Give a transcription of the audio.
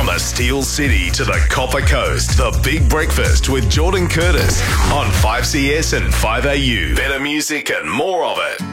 the Steel City to the Copper Coast, The Big Breakfast with Jordan Curtis on 5CS and 5AU. Better music and more of it.